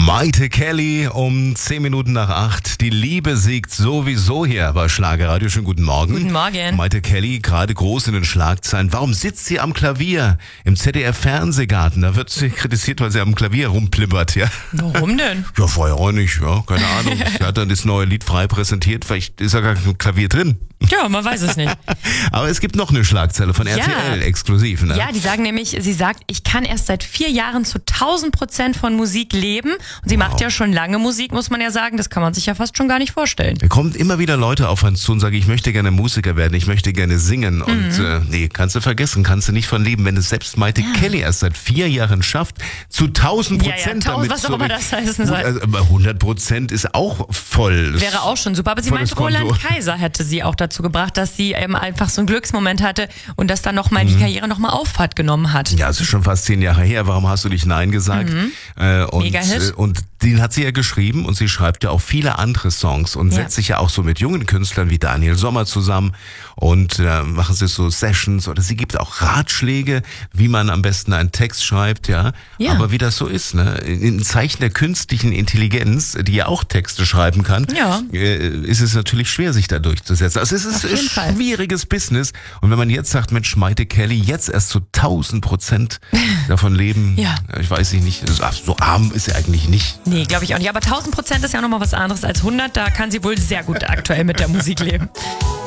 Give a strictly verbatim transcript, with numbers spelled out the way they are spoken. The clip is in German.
Maite Kelly um zehn Minuten nach acht. Die Liebe siegt sowieso hier bei Schlagerradio. Schönen guten Morgen. Guten Morgen. Maite Kelly, gerade groß in den Schlagzeilen. Warum sitzt sie am Klavier im Z D F-Fernsehgarten? Da wird sie kritisiert, weil sie am Klavier rumplippert, ja. Warum denn? Ja, vorher auch nicht, ja. Keine Ahnung. Sie hat dann das neue Lied frei präsentiert. Vielleicht ist ja gar kein Klavier drin. Ja, man weiß es nicht. Aber es gibt noch eine Schlagzeile von R T L Ja. exklusiv, ne? Ja, die sagen nämlich, sie sagt, ich kann erst seit vier Jahren zu tausend Prozent von Musik leben. Und sie Wow. macht ja schon lange Musik, muss man ja sagen. Das kann man sich ja fast schon gar nicht vorstellen. Da kommen immer wieder Leute auf uns zu und sagen, ich möchte gerne Musiker werden, ich möchte gerne singen. Und Mhm. äh, nee, kannst du vergessen, kannst du nicht von leben, wenn es selbst Maite Kelly erst seit vier Jahren schafft, zu tausend Ja, ja, Prozent tausend, damit was auch zu- immer das heißen soll. Also, aber hundert Prozent ist auch voll. Wäre auch schon super. Aber sie Volles meint, Roland Konto. Kaiser hätte sie auch dazu gebracht, dass sie ähm, einfach so einen Glücksmoment hatte und dass dann nochmal die Karriere nochmal Auffahrt genommen hat. Ja, es ist schon fast zehn Jahre her. Warum hast du nicht Nein gesagt? Äh, und, Mega-Hit. äh, und den hat sie ja geschrieben und sie schreibt ja auch viele andere Songs und Ja. setzt sich ja auch so mit jungen Künstlern wie Daniel Sommer zusammen und äh, machen sie so Sessions oder sie gibt auch Ratschläge, wie man am besten einen Text schreibt, ja. Ja. Aber wie das so ist, ne? In Zeichen der künstlichen Intelligenz, die ja auch Texte schreiben kann, Ja. äh, ist es natürlich schwer, sich da durchzusetzen. Also es ist Auf jeden ein Fall. schwieriges Business und wenn man jetzt sagt, Mensch, Maite Kelly, jetzt erst zu tausend Prozent davon leben, Ja. ich weiß ich nicht, so so arm ist sie eigentlich nicht. Nee, glaube ich auch nicht. Aber tausend Prozent ist ja nochmal was anderes als hundert. Da kann sie wohl sehr gut aktuell mit der Musik leben.